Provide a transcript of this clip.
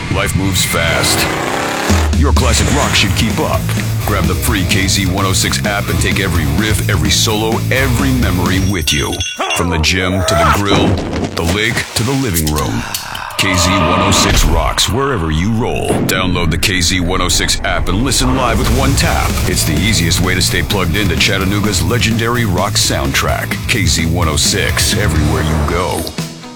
Life moves fast. Your classic rock should keep up. Grab the free KZ106 app and take every riff, every solo, every memory with you. From the gym to the grill, the lake to the living room. KZ106 rocks wherever you roll. Download the KZ106 app and listen live with one tap. It's the easiest way to stay plugged into Chattanooga's legendary rock soundtrack. KZ106, everywhere you go.